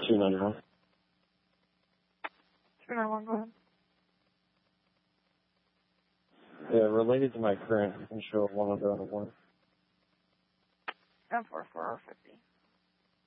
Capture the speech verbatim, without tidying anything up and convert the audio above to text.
two ninety-one. two ninety-one, go ahead. Yeah, related to my current initial one hundred one. M four four fifty.